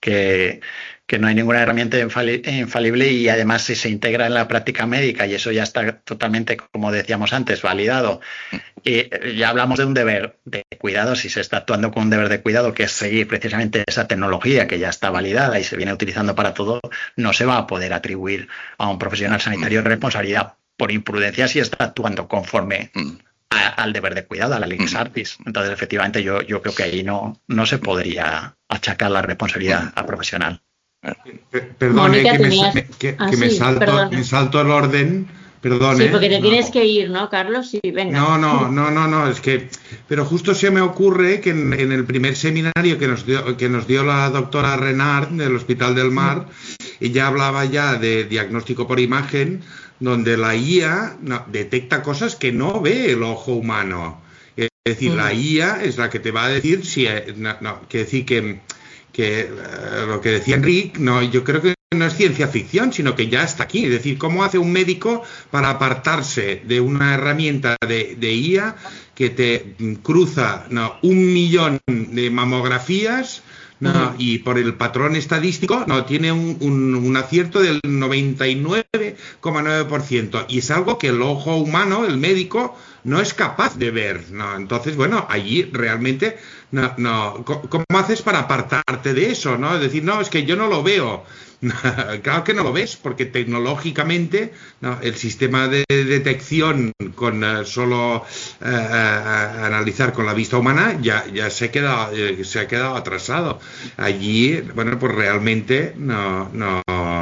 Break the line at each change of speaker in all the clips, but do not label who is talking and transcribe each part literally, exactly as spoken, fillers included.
que, que no hay ninguna herramienta infali- infalible y además si se integra en la práctica médica y eso ya está totalmente, como decíamos antes, validado. Y ya hablamos de un deber de cuidado, si se está actuando con un deber de cuidado, que es seguir precisamente esa tecnología que ya está validada y se viene utilizando para todo, no se va a poder atribuir a un profesional sanitario responsabilidad por imprudencia si está actuando conforme a, al deber de cuidado, a la Lex Artis. Entonces, efectivamente, yo, yo creo que ahí no, no se podría achacar la responsabilidad a profesional.
Perdone, que, tenías... me, que, ah, que sí, me, salto, me salto el orden. Perdone.
Sí, porque te
no.
tienes que ir, ¿no, Carlos? Sí, venga.
No, no, no, no, no, es que... Pero justo se me ocurre que en, en el primer seminario que nos dio, que nos dio la doctora Renard del Hospital del Mar, ella hablaba ya de diagnóstico por imagen, donde la I A no, detecta cosas que no ve el ojo humano. Es decir, uh-huh. la I A es la que te va a decir si... No, no, que decir que... que uh, lo que decía Enrique, no, yo creo que no es ciencia ficción, sino que ya está aquí. Es decir, ¿cómo hace un médico para apartarse de una herramienta de, de I A que te cruza no, un millón de mamografías no, uh-huh. y por el patrón estadístico no tiene un, un, un acierto del noventa y nueve coma nueve por ciento? Y es algo que el ojo humano, el médico, no es capaz de ver, ¿no? Entonces, bueno, allí realmente, no, no, ¿cómo haces para apartarte de eso, no? Es decir, no, es que yo no lo veo. Claro que no lo ves, porque tecnológicamente no, el sistema de detección con uh, solo uh, uh, analizar con la vista humana ya, ya se, queda, uh, se ha quedado atrasado. Allí, bueno, pues realmente no... no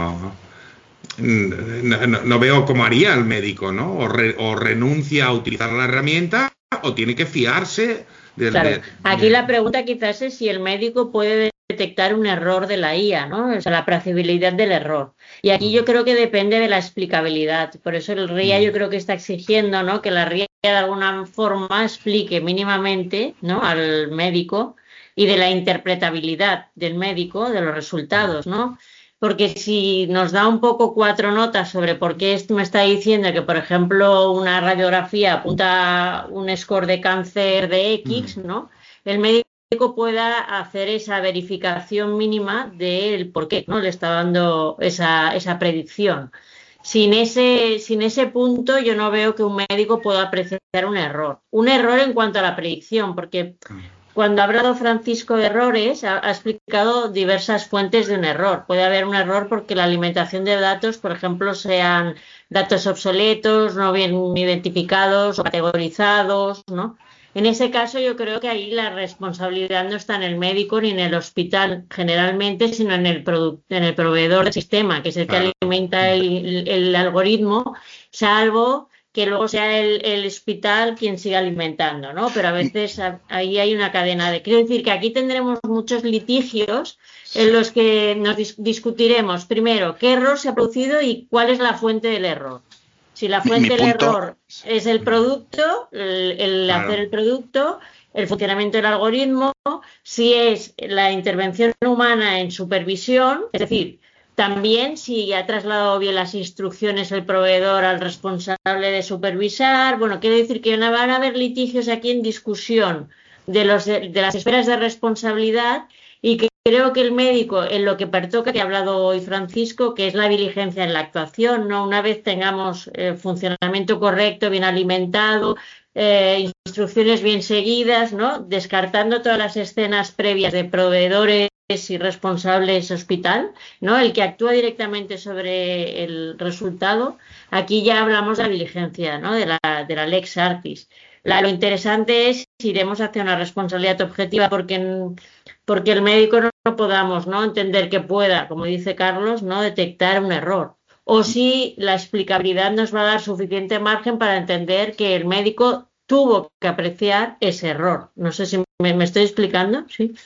No, no, no veo cómo haría el médico, ¿no? O, re, o renuncia a utilizar la herramienta o tiene que fiarse del...
Claro.
De, de...
Aquí la pregunta quizás es si el médico puede detectar un error de la I A, ¿no? O sea, la plausibilidad del error. Y aquí yo creo que depende de la explicabilidad. Por eso el R I A yo creo que está exigiendo, ¿no? Que la R I A de alguna forma explique mínimamente, ¿no? Al médico y de la interpretabilidad del médico, de los resultados, ¿no? Porque si nos da un poco cuatro notas sobre por qué esto me está diciendo que, por ejemplo, una radiografía apunta un score de cáncer de X, ¿no? El médico pueda hacer esa verificación mínima del por qué, ¿no? Le está dando esa, esa predicción. Sin ese, sin ese punto yo no veo que un médico pueda apreciar un error. Un error en cuanto a la predicción, porque... Cuando ha hablado Francisco de errores, ha, ha explicado diversas fuentes de un error. Puede haber un error porque la alimentación de datos, por ejemplo, sean datos obsoletos, no bien identificados o categorizados, ¿no? En ese caso, yo creo que ahí la responsabilidad no está en el médico ni en el hospital generalmente, sino en el, en el proveedor del sistema, que es el que claro. alimenta el, el algoritmo, salvo que luego sea el, el hospital quien siga alimentando, ¿no? Pero a veces a, ahí hay una cadena de... Quiero decir que aquí tendremos muchos litigios en los que nos dis discutiremos, primero, qué error se ha producido y cuál es la fuente del error. Si la fuente del error es el producto, el, el claro. hacer el producto, el funcionamiento del algoritmo, si es la intervención humana en supervisión, es decir... También si ha trasladado bien las instrucciones el proveedor al responsable de supervisar. Bueno, quiere decir que van a haber litigios aquí en discusión de, los, de, de las esferas de responsabilidad y que creo que el médico, en lo que pertoca, que ha hablado hoy Francisco, que es la diligencia en la actuación, ¿no? Una vez tengamos eh, funcionamiento correcto, bien alimentado, eh, instrucciones bien seguidas, ¿no? Descartando todas las escenas previas de proveedores y responsables hospital, ¿no? El que actúa directamente sobre el resultado. Aquí ya hablamos de la diligencia, ¿no? De la, de la Lex Artis. La, lo interesante es si iremos hacia una responsabilidad objetiva porque, porque el médico no, no podamos, ¿no? entender que pueda, como dice Carlos, ¿no? detectar un error. O si la explicabilidad nos va a dar suficiente margen para entender que el médico tuvo que apreciar ese error. No sé si me, me estoy explicando, ¿sí?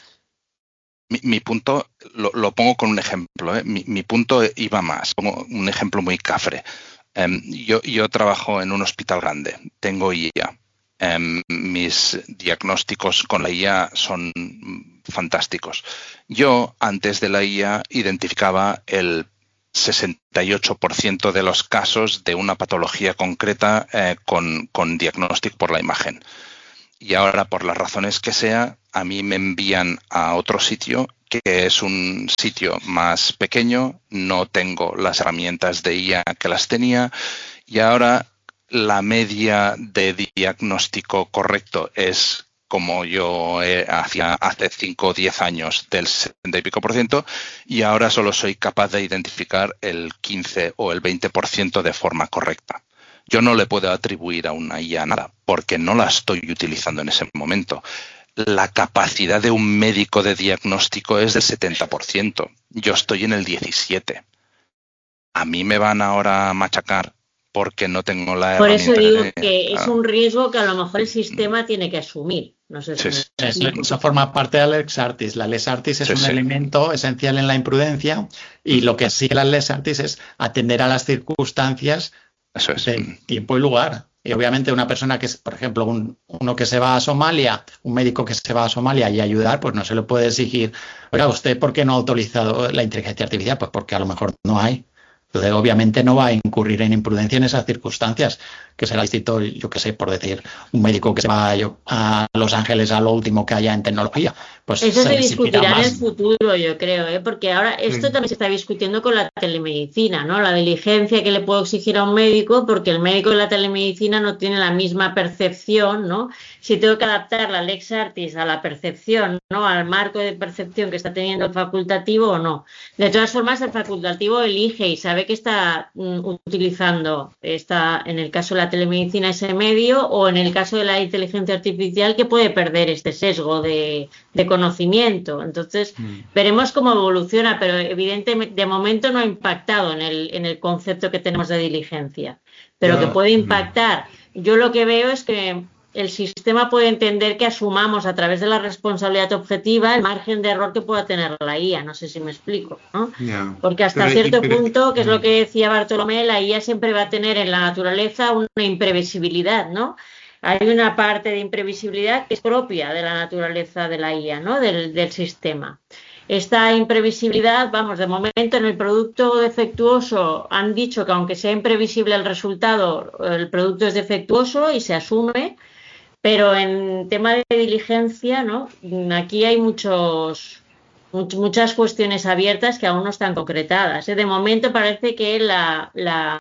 Mi, mi punto, lo, lo pongo con un ejemplo, ¿eh? mi, mi punto iba más, pongo un ejemplo muy cafre. Um, yo, yo trabajo en un hospital grande, tengo I A. Um, mis diagnósticos con la I A son fantásticos. Yo, antes de la I A, identificaba el sesenta y ocho por ciento de los casos de una patología concreta eh, con, con diagnóstico por la imagen. Y ahora, por las razones que sea, a mí me envían a otro sitio que es un sitio más pequeño, no tengo las herramientas de I A que las tenía y ahora la media de diagnóstico correcto es como yo eh, hacía hace cinco o diez años del setenta y pico por ciento y ahora solo soy capaz de identificar el quince o el veinte por ciento de forma correcta. Yo no le puedo atribuir a una I A nada porque no la estoy utilizando en ese momento. La capacidad de un médico de diagnóstico es del setenta por ciento. Yo estoy en el diecisiete por ciento. A mí me van ahora a machacar porque no tengo la
Por
herramienta.
eso digo
de,
que es
ah,
un riesgo que a lo mejor el sistema tiene que asumir. No sé si
sí, sí.
me
Eso,
explico.
eso forma parte de la lex artis. La lex artis es
Sí,
un
sí.
elemento esencial en la imprudencia y lo que sigue la lex artis es atender a las circunstancias
Eso es.
de tiempo y lugar. Y obviamente una persona que es, por ejemplo, un, uno que se va a Somalia, un médico que se va a Somalia y ayudar, pues no se le puede exigir, oiga, ¿usted por qué no ha autorizado la inteligencia artificial? Pues porque a lo mejor no hay. Entonces, obviamente no va a incurrir en imprudencia en esas circunstancias, que será distinto, yo qué sé, por decir, un médico que se va yo, a Los Ángeles a lo último que haya en tecnología. Pues
Eso se
le exigirá
discutirá en el
más.
futuro, yo creo, ¿eh? Porque ahora esto
Sí.
también se está discutiendo con la telemedicina, ¿no? La diligencia que le puedo exigir a un médico, porque el médico de la telemedicina no tiene la misma percepción, ¿no? Si tengo que adaptar la lex artis a la percepción, ¿no? Al marco de percepción que está teniendo el facultativo o no. De todas formas, el facultativo elige y sabe que está mm, utilizando, está, en el caso de la telemedicina, ese medio, o en el caso de la inteligencia artificial, que puede perder este sesgo de, de conocimiento. Entonces,
Mm.
veremos cómo evoluciona, pero evidentemente de momento no ha impactado en el, en el concepto que tenemos de diligencia. Pero
Ya.
que puede impactar. Yo lo que veo es que el sistema puede entender que asumamos a través de la responsabilidad objetiva el margen de error que pueda tener la I A. No sé si me explico, ¿no?
Ya.
Porque hasta
Pero-
cierto
pero-
punto, que es lo
mm.
que decía Bartolomé, la I A siempre va a tener en la naturaleza una imprevisibilidad, ¿no? Hay una parte de imprevisibilidad que es propia de la naturaleza de la I A, ¿no? Del, del sistema. Esta imprevisibilidad, vamos, de momento en el producto defectuoso han dicho que aunque sea imprevisible el resultado, el producto es defectuoso y se asume, pero en tema de diligencia, ¿no? Aquí hay muchos, much- muchas cuestiones abiertas que aún no están concretadas, ¿eh? De momento parece que la, la,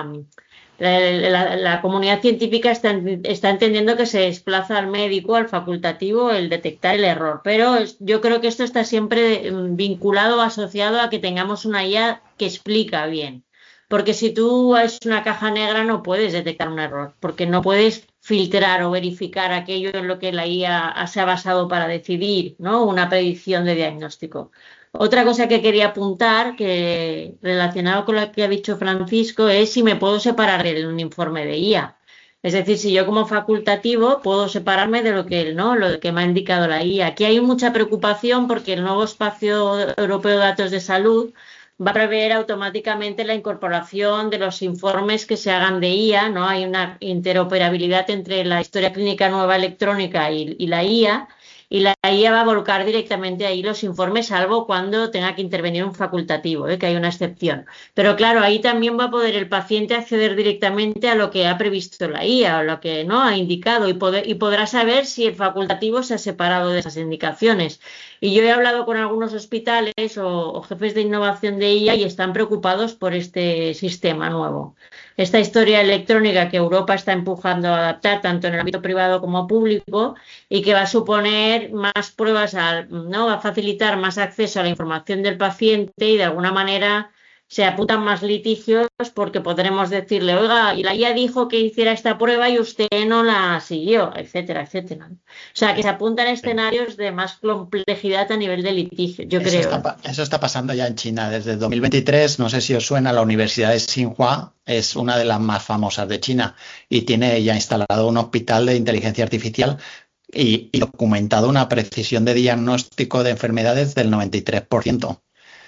la, la- la comunidad científica está, está entendiendo que se desplaza al médico, al facultativo, el detectar el error. Pero es- yo creo que esto está siempre mm, vinculado o asociado a que tengamos una I A que explica bien. Porque si tú es una caja negra no puedes detectar un error, porque no puedes filtrar o verificar aquello en lo que la I A se ha basado para decidir, ¿no? Una predicción de diagnóstico. Otra cosa que quería apuntar, que relacionado con lo que ha dicho Francisco, es si me puedo separar de un informe de I A. Es decir, si yo como facultativo puedo separarme de lo que, ¿no? Lo que me ha indicado la I A. Aquí hay mucha preocupación porque el nuevo espacio europeo de datos de salud va a prever automáticamente la incorporación de los informes que se hagan de I A, ¿no? Hay una interoperabilidad entre la historia clínica nueva electrónica y, y la I A, y la I A va a volcar directamente ahí los informes, salvo cuando tenga que intervenir un facultativo, ¿eh? Que hay una excepción. Pero claro, ahí también va a poder el paciente acceder directamente a lo que ha previsto la I A o lo que no ha indicado y, poder, y podrá saber si el facultativo se ha separado de esas indicaciones. Y yo he hablado con algunos hospitales o, o jefes de innovación de I A y están preocupados por este sistema nuevo. Esta historia electrónica que Europa está empujando a adaptar tanto en el ámbito privado como público y que va a suponer más pruebas, al, ¿no? Va a facilitar más acceso a la información del paciente y de alguna manera se apuntan más litigios porque podremos decirle, oiga, y la I A dijo que hiciera esta prueba y usted no la siguió, etcétera, etcétera. O sea, que se apuntan escenarios de más complejidad a nivel de litigio, yo
Eso
creo.
está, eso está pasando ya en China desde dos mil veintitrés. No sé si os suena, la Universidad de Tsinghua es una de las más famosas de China y tiene ya instalado un hospital de inteligencia artificial y, y documentado una precisión de diagnóstico de enfermedades del noventa y tres por ciento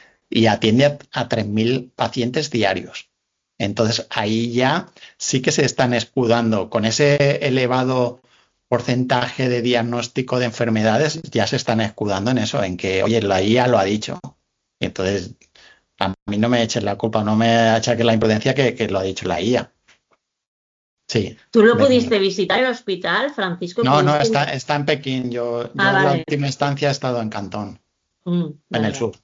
y atiende a, a tres mil pacientes diarios. Entonces ahí ya sí que se están escudando con ese elevado porcentaje de diagnóstico de enfermedades, ya se están escudando en eso, en que, oye, la I A lo ha dicho. Y entonces, a mí no me eches la culpa, no me achaques la imprudencia que, que lo ha dicho la I A. Sí.
¿Tú lo
Me-
pudiste visitar el hospital, Francisco?
No, no,
¿Pudiste-
está, está en Pekín. Yo, yo
Ah,
en la
vale.
última instancia he estado en Cantón.
Mm,
en
vale.
el sur.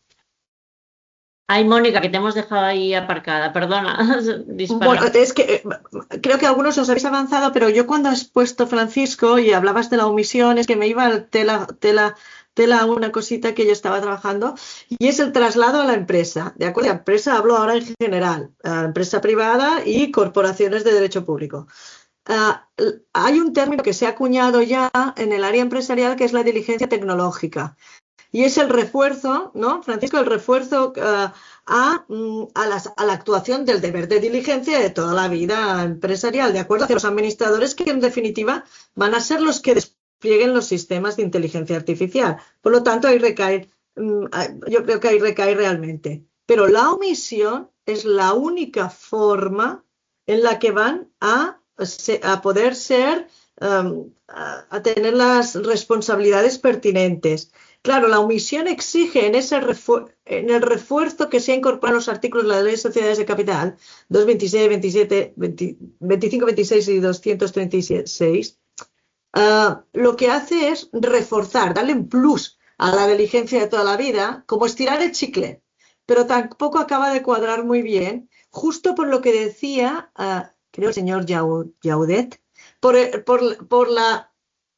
Ay, Mónica, que te hemos dejado ahí aparcada, perdona. Dispara.
Bueno, es que eh, creo que algunos os habéis avanzado, pero yo cuando has puesto, Francisco, y hablabas de la omisión, es que me iba al tela, tela, tela a una cosita que yo estaba trabajando, y es el traslado a la empresa. ¿De acuerdo? La empresa, hablo ahora en general, eh, empresa privada y corporaciones de derecho público. Uh, hay un término que se ha acuñado ya en el área empresarial que es la diligencia tecnológica. Y es el refuerzo, ¿no, Francisco? El refuerzo uh, a, mm, a, las, a la actuación del deber de diligencia de toda la vida empresarial, ¿de acuerdo? Hacia los administradores que en definitiva van a ser los que desplieguen los sistemas de inteligencia artificial. Por lo tanto, ahí recae, mm, yo creo que ahí recae realmente. Pero la omisión es la única forma en la que van a, a poder ser, um, a, a tener las responsabilidades pertinentes. Claro, la omisión exige en, ese en el refuerzo que se ha incorporado en los artículos de la Ley de Sociedades de Capital, doscientos veintisiete, veintisiete, veinte, veinticinco, veintiséis y doscientos treinta y seis, uh, lo que hace es reforzar, darle un plus a la diligencia de toda la vida, como estirar el chicle, pero tampoco acaba de cuadrar muy bien, justo por lo que decía, uh, creo el señor Jaudet, por, por, por la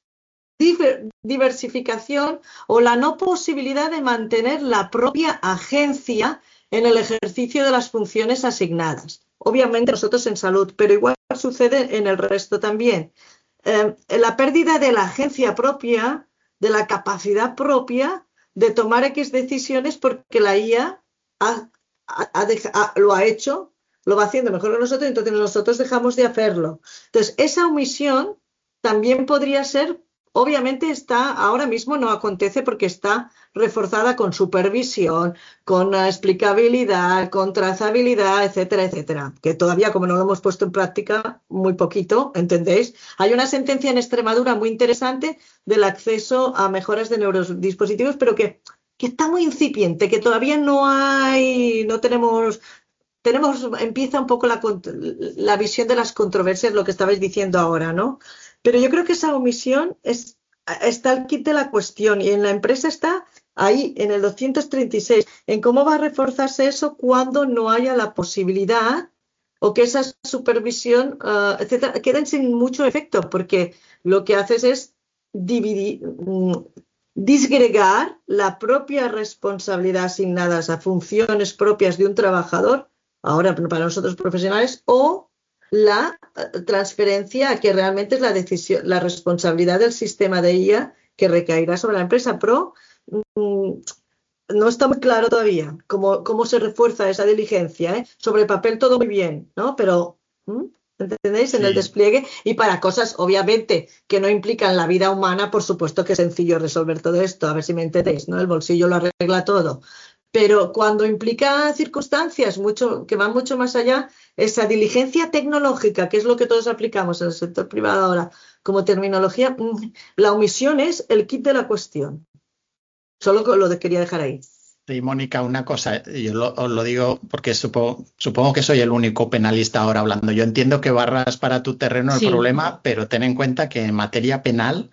diversificación o la no posibilidad de mantener la propia agencia en el ejercicio de las funciones asignadas. Obviamente nosotros en salud, pero igual sucede en el resto también. Eh, la pérdida de la agencia propia, de la capacidad propia de tomar X decisiones porque la I A ha, ha, ha deja, ha, lo ha hecho, lo va haciendo mejor que nosotros, entonces nosotros dejamos de hacerlo. Entonces, esa omisión también podría ser. Obviamente está, ahora mismo no acontece porque está reforzada con supervisión, con explicabilidad, con trazabilidad, etcétera, etcétera. Que todavía, como no lo hemos puesto en práctica, muy poquito, ¿entendéis? Hay una sentencia en Extremadura muy interesante del acceso a mejoras de neurodispositivos, pero que, que está muy incipiente, que todavía no hay, no tenemos... Tenemos, empieza un poco la, la visión de las controversias, lo que estabais diciendo ahora, ¿no? Pero yo creo que esa omisión es, está al quid de la cuestión y en la empresa está ahí, en el doscientos treinta y seis, en cómo va a reforzarse eso cuando no haya la posibilidad o que esa supervisión, uh, etcétera, queden sin mucho efecto, porque lo que haces es dividir, um, disgregar la propia responsabilidad asignada a funciones propias de un trabajador, ahora para nosotros profesionales, o la transferencia que realmente es la decisión, la responsabilidad del sistema de I A que recaerá sobre la empresa. Pero mmm, no está muy claro todavía cómo, cómo se refuerza esa diligencia, ¿eh? Sobre el papel todo muy bien, ¿no? Pero, ¿mmm? ¿entendéis? En sí. El despliegue y para cosas, obviamente, que no implican la vida humana, por supuesto que es sencillo resolver todo esto, a ver si me entendéis, ¿no? El bolsillo lo arregla todo. Pero cuando implica circunstancias mucho, que van mucho más allá, esa diligencia tecnológica, que es lo que todos aplicamos en el sector privado ahora como terminología, la omisión es el quid de la cuestión. Solo lo quería dejar ahí.
Sí, Mónica, una cosa, yo lo, os lo digo porque supongo, supongo que soy el único penalista ahora hablando. Yo entiendo que barras para tu terreno el sí. problema, pero ten en cuenta que en materia penal,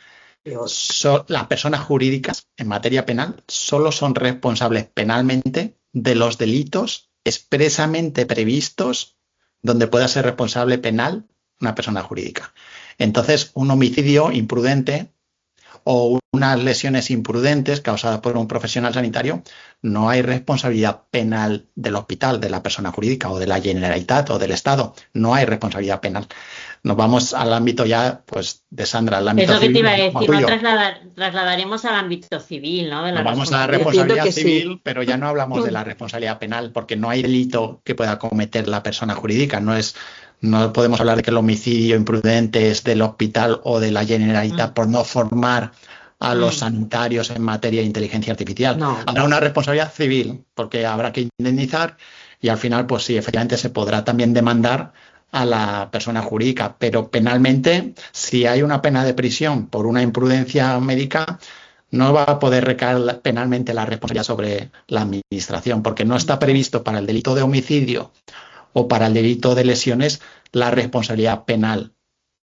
So, las personas jurídicas en materia penal solo son responsables penalmente de los delitos expresamente previstos donde pueda ser responsable penal una persona jurídica. Entonces, un homicidio imprudente o unas lesiones imprudentes causadas por un profesional sanitario, no hay responsabilidad penal del hospital, de la persona jurídica o de la Generalitat o del Estado. No hay responsabilidad penal. Nos vamos al ámbito ya, pues, de Sandra, al ámbito
Eso que
civil.
te iba a decir, no trasladar, trasladaremos al ámbito civil, ¿no? De la
Nos vamos a la responsabilidad civil, sí. Pero ya no hablamos de la responsabilidad penal, porque no hay delito que pueda cometer la persona jurídica. No es, no podemos hablar de que el homicidio imprudente es del hospital o de la Generalitat mm. por no formar a los mm. sanitarios en materia de inteligencia artificial. No. Habrá una responsabilidad civil, porque habrá que indemnizar y al final, pues sí, efectivamente se podrá también demandar a la persona jurídica, pero penalmente, si hay una pena de prisión por una imprudencia médica, no va a poder recaer penalmente la responsabilidad sobre la administración, porque no está previsto para el delito de homicidio o para el delito de lesiones la responsabilidad penal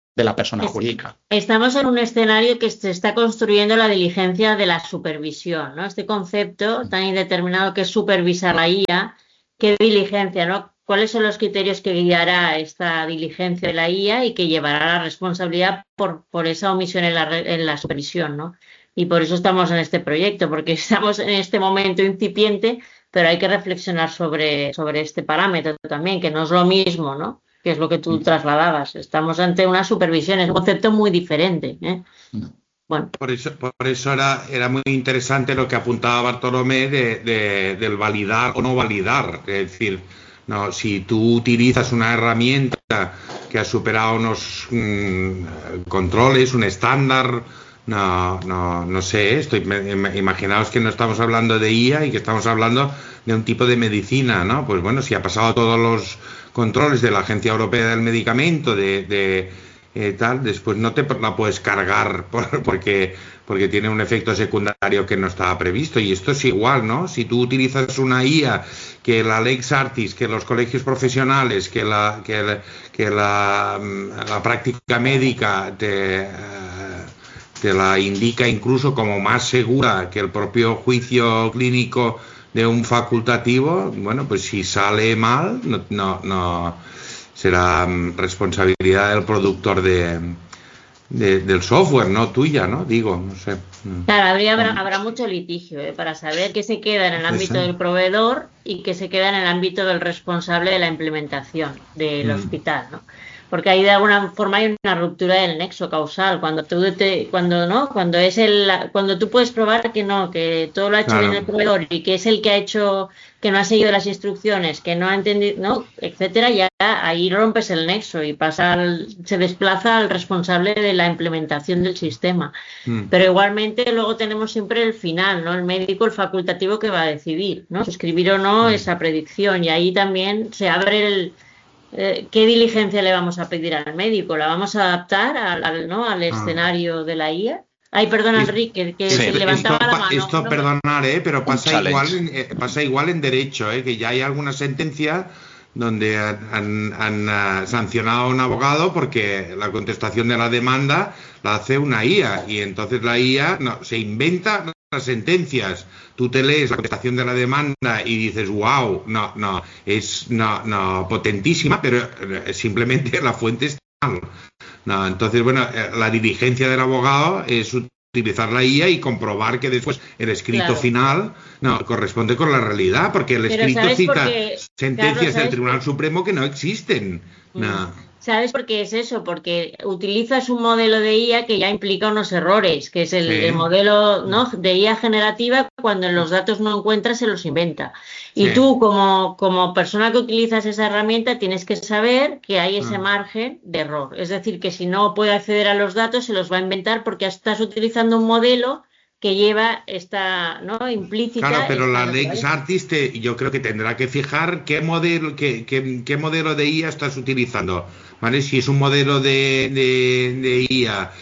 de la persona
Es-
jurídica.
Estamos en un escenario que se está construyendo la diligencia de la supervisión, ¿no? Este concepto tan indeterminado que es supervisar la I A, ¿qué diligencia, no? ¿Cuáles son los criterios que guiará esta diligencia de la I A y que llevará la responsabilidad por, por esa omisión en la, re- en la supervisión, ¿no? Y por eso estamos en este proyecto, porque estamos en este momento incipiente, pero hay que reflexionar sobre, sobre este parámetro también, que no es lo mismo, ¿no? Que es lo que tú trasladabas. Estamos ante una supervisión, es un concepto muy diferente, ¿eh? Bueno,
Por eso, por eso era, era muy interesante lo que apuntaba Bartolomé de, de- del validar o no validar. Es decir, no, si tú utilizas una herramienta que ha superado unos mm, controles, un estándar, no, no, no sé, estoy, me- me- imaginaos que no estamos hablando de I A y que estamos hablando de un tipo de medicina, ¿no? Pues bueno, si ha pasado todos los controles de la Agencia Europea del Medicamento, de, de eh, tal, después no te la puedes cargar por- porque, porque tiene un efecto secundario que no estaba previsto. Y esto es igual, ¿no? Si tú utilizas una I A, que la Lex Artis, que los colegios profesionales, que la, que la, que la, mm, la práctica médica te, eh, te la indica incluso como más segura que el propio juicio clínico de un facultativo, bueno, pues si sale mal, no, no, no será mm, responsabilidad del productor de, de- del software, no tuya, ¿no? Digo, no sé. Mm.
claro, habría, habrá, habrá mucho litigio, ¿eh? Para saber qué se queda en el
Sí,
ámbito
sí.
del proveedor y qué se queda en el ámbito del responsable de la implementación del
Mm.
hospital, ¿no? Porque ahí de alguna forma hay una ruptura del nexo causal, cuando tú te, cuando no, cuando es el, cuando tú puedes probar que no, que todo lo ha hecho bien el
Claro.
proveedor y que es el que ha hecho, que no ha seguido las instrucciones, que no ha entendido, no, etcétera, ya ahí rompes el nexo y pasa al- se desplaza al responsable de la implementación del sistema.
Mm.
Pero igualmente luego tenemos siempre el final, ¿no? El médico, el facultativo que va a decidir, ¿no? Suscribir o no esa predicción. Y ahí también se abre el eh, qué diligencia le vamos a pedir al médico. ¿La vamos a adaptar al, al, ¿no? al escenario de la I A? Ay, perdona,
Es-
Enrique, que
Sí.
se
Esto,
levantaba
esto
la
pa-
mano.
esto,
No me-
perdonar, ¿eh? Pero pasa
challenge.
igual, en, eh, pasa igual en derecho, ¿eh? Que ya hay alguna sentencia donde han, han- han, ah, sancionado a un abogado porque la contestación de la demanda la hace una I A y entonces la I A no, se inventa las sentencias. Tú te lees la contestación de la demanda y dices, wow, no, no, es no, no, potentísima, pero eh, simplemente la fuente está mal. No, entonces, bueno, eh, la diligencia del abogado es utilizar la I A y comprobar que después el escrito
Claro.
final no corresponde con la realidad, porque el
Pero
escrito
¿sabes por
cita
qué,
sentencias
Carlos,
del
sabes
Tribunal
por-
Supremo que no existen.
Mm.
No.
¿Sabes por qué es eso? Porque utilizas un modelo de I A que ya implica unos errores, que es el,
Sí.
el modelo, ¿no? de I A generativa, cuando en los datos no encuentras, se los inventa. Y
Sí.
tú, como, como persona que utilizas esa herramienta, tienes que saber que hay ese
Ah.
margen de error. Es decir, que si no puede acceder a los datos, se los va a inventar porque estás utilizando un modelo que lleva esta, ¿no? implícita.
Claro, pero
esta
la
naturaleza.
Lex Artis te- yo creo que tendrá que fijar qué modelo, qué, qué- qué modelo de I A estás utilizando, ¿vale? Si es un modelo de, de- de I A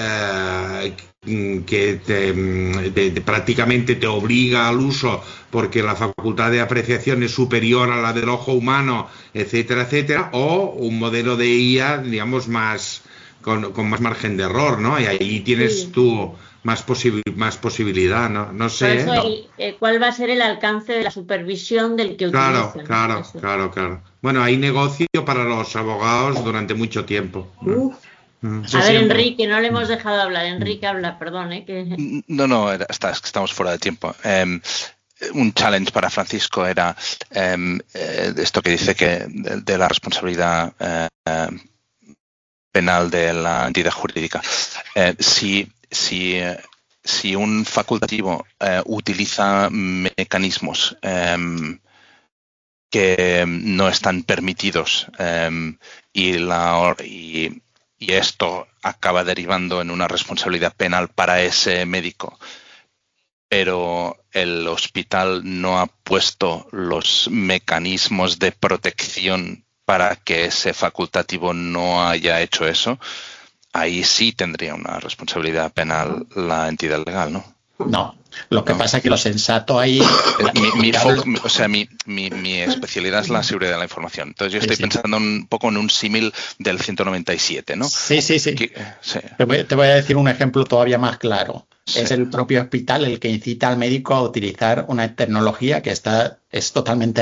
eh, que te- te- te- prácticamente te obliga al uso porque la facultad de apreciación es superior a la del ojo humano, etcétera, etcétera, o un modelo de I A, digamos, más con, con más margen de error, ¿no? Y ahí tienes
Sí.
tú más, posibil- más posibilidad, ¿no? No
Por
sé.
eso,
¿eh?
el- eh, ¿cuál va a ser el alcance de la supervisión del que
Claro,
utiliza? ¿no?
claro,
Eso.
claro, claro. Bueno, hay negocio para los abogados durante mucho tiempo.
Uf,
Mm.
Sí,
A ver,
sí.
Enrique, no le hemos dejado hablar. Enrique, habla, perdón, ¿eh? Que...
No, no, era- está- es que estamos fuera de tiempo. Em, un challenge para Francisco era em, eh, esto que dice que de, de la responsabilidad eh, eh, penal de la entidad jurídica. Eh, si, si, eh, si un facultativo eh, utiliza mecanismos em, que no están permitidos em, y, la, y, y esto acaba derivando en una responsabilidad penal para ese médico, pero el hospital no ha puesto los mecanismos de protección para que ese facultativo no haya hecho eso, ahí sí tendría una responsabilidad penal la entidad legal, ¿no?
No, lo que no. pasa es que lo sensato ahí...
mi, mi foco, o sea, mi, mi, mi especialidad es la seguridad de la información. Entonces yo estoy sí, sí. pensando un poco en un símil del ciento noventa y siete, ¿no?
Sí, sí, sí.
Que, sí.
Te, voy, te voy a decir un ejemplo todavía más claro. Sí. Es el propio hospital el que incita al médico a utilizar una tecnología que está es totalmente